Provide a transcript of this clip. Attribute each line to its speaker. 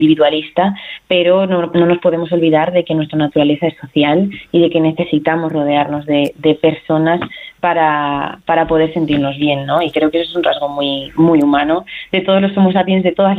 Speaker 1: individualista, pero no nos podemos olvidar de que nuestra naturaleza es social y de que necesitamos rodearnos de personas para poder sentirnos bien, ¿no? Y creo que eso es un rasgo muy, muy humano de todos los Homo sapiens, de todas